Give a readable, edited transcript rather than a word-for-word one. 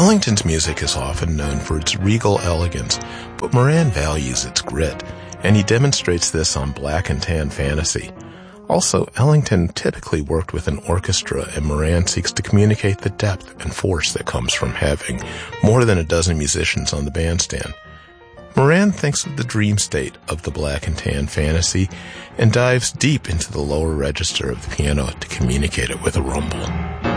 Ellington's music is often known for its regal elegance, but Moran values its grit, and he demonstrates this on Black and Tan Fantasy. Also, Ellington typically worked with an orchestra, and Moran seeks to communicate the depth and force that comes from having more than a dozen musicians on the bandstand. Moran thinks of the dream state of the Black and Tan Fantasy and dives deep into the lower register of the piano to communicate it with a rumble.